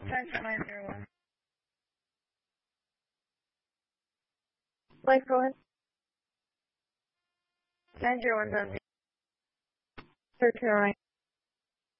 Central 901. Life, go ahead. 901 Dundee. Third Carolina.